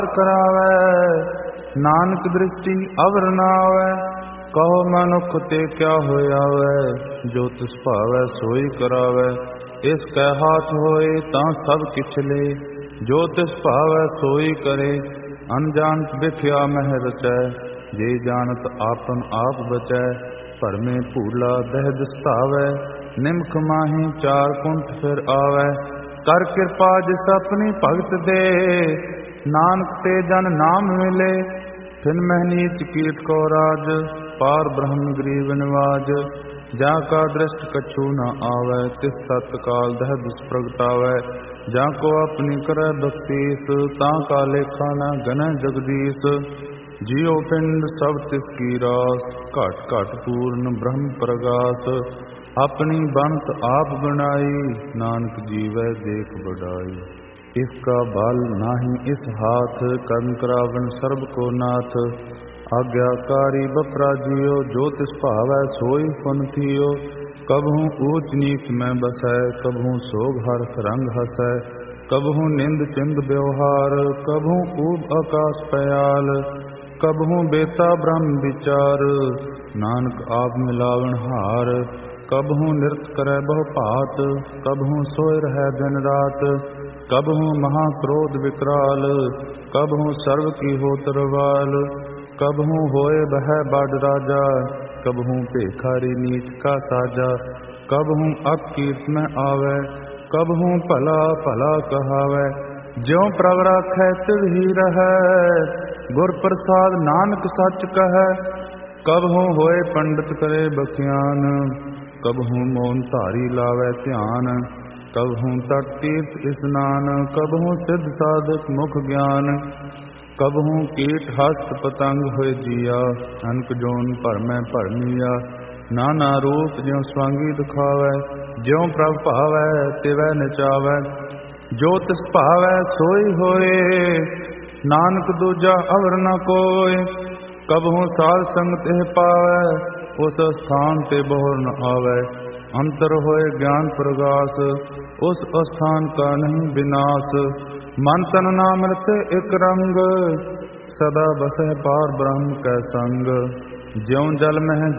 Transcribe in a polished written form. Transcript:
करावै नानक दृष्टि अवर न आवै। कहो मनुख ते क्या होया वै जो तिस भावै सोई करावै। इस कै हाथ होए तां सब किछ ले जो तिस भावै सोई करे। अनजानत बिख्या मह रचै जे जानत आपन आप बचै। भरमे भूला दहद सतावै निमख माही चार कुंठ फिर आवै। कर कृपा जिस अपनी भगत दे नानक ते जन नाम मिले। थिन मह नीच कीट को राज पार ब्रह्म गरीब निवाज। जाका दृष्ट कछु न आवै तिस तत्काल दहद प्रगटावै। जाको अपनी करे बख्शीस तां का लेखा न गन जगदीश। जियो पिंड सब तिसकी रास घट घट पूर्ण ब्रह्म प्रगास। अपनी बनत आप बनाई नानक जीवै देख बढ़ाई। इसका बल नाही इस हाथ कर्म करावन सर्ब को नाथ। आज्ञाकारी बपरा जियो जो तिस भावै सोई पुन थियो। कबहू ऊच नीच में बसै कबहू सोग हर्ष रंग हसै। कबहू निंद चिंद व्यवहार कबहू ऊब आकाश पयाल। कबहू बेता ब्रह्म विचार नानक आप मिलावन हार। कबहू नृत्य करे बहु भात कबहू सोय रहै दिन रात। कबहू महाक्रोध विकराल कबहू सर्व की होत रवाल। कबहू होए बह बड़ राजा कबहू भेखारी नीच का साजा। कबहू अकीर्त में आवे कबहू भला भला कहावै। ज्यों प्रभ राखै तिव ही रहै गुर प्रसाद नानक सच कहै। कबहू होए पंडित करे बख्यान कबहू मौन धारी लावै ध्यान। कबहू तट तीर्थ स्नान कबहू सिद्ध साधक मुख ज्ञान। कबहू कीट हस्त पतंग होए जिया अनक जोन भरमै भरमिया। नाना रूप ज्यों स्वांगी दिखावै ज्यों प्रभ भावै तिवै नचावै। जो तिस भावै सोई होए नानक दूजा अवर न कोय। कबहू साध संग तिह पावै उस स्थान ते बोहर न आवै। अंतर होए ज्ञान प्रगास उस स्थान का नहीं विनाश। मन तन नामृत एक रंग सदा बसह पार ब्रह्म कै संग। ज्यों जल में